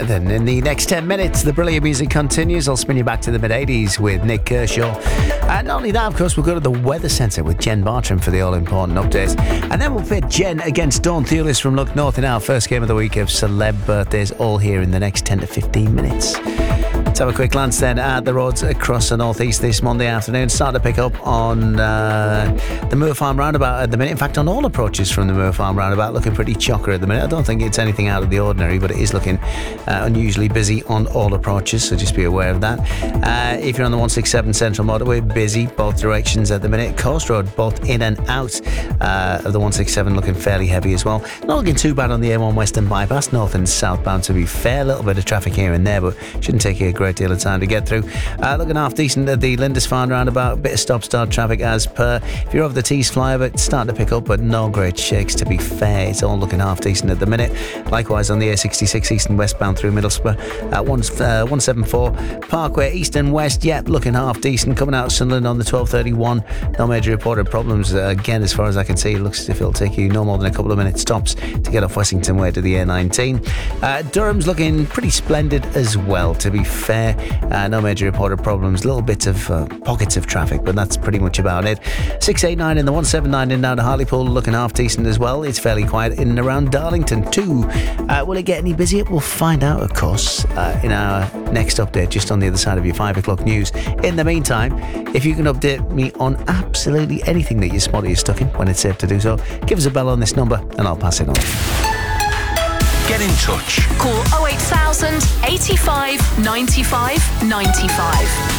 Right then, in the next 10 minutes, the brilliant music continues. I'll spin you back to the mid-80s with Nick Kershaw. And not only that, of course, we'll go to the Weather Centre with Jen Bartram for the all-important updates. And then we'll pit Jen against Dawn Thewlis from Look North in our first game of the week of celeb birthdays, all here in the next 10 to 15 minutes. Let's have a quick glance then at the roads across the northeast this Monday afternoon. Start to pick up on the Moor Farm roundabout at the minute. In fact, on all approaches from the Moor Farm roundabout, looking pretty chocker at the minute. I don't think it's anything out of the ordinary, but it is looking unusually busy on all approaches, so just be aware of that. If you're on the 167 Central Motorway, busy both directions at the minute. Coast Road, both in and out of the 167, looking fairly heavy as well. Not looking too bad on the A1 Western Bypass, north and southbound, to be fair. A little bit of traffic here and there, but shouldn't take you a great deal of time to get through. Looking half decent at the Lindisfarne roundabout, bit of stop-start traffic as per. If you're over the Tees flyover, it's starting to pick up, but no great shakes, to be fair. It's all looking half decent at the minute. Likewise on the A66 east and westbound through Middlesbrough at 174 Parkway east and west, yep, looking half decent. Coming out of Sunderland on the 1231, no major reported problems. Again, as far as I can see, it looks as if it'll take you no more than a couple of minute stops to get off Wessington Way to the A19. Durham's looking pretty splendid as well, to be fair. No major reported problems. Little bits of pockets of traffic, but that's pretty much about it. 689 in the 179 in down to Hartlepool, looking half decent as well. It's fairly quiet in and around Darlington too. Will it get any busier? We'll find out, of course, in our next update, just on the other side of your 5 o'clock news. In the meantime, if you can update me on absolutely anything that you spot or you're stuck in when it's safe to do so, give us a bell on this number and I'll pass it on. Get in touch. Call 08000 85 95 95.